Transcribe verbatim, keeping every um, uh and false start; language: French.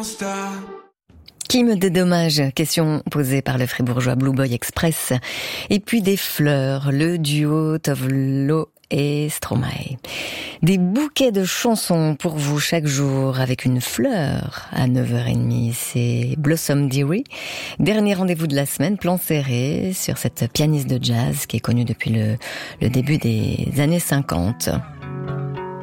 Qui me dédommage? Question posée par le fribourgeois Blue Boy Express. Et puis des fleurs, le duo Tovlo et Stromae. Des bouquets de chansons pour vous chaque jour avec une fleur à neuf heures trente. C'est Blossom Dearie. Dernier rendez-vous de la semaine, plan serré sur cette pianiste de jazz qui est connue depuis le, le début des années cinquante.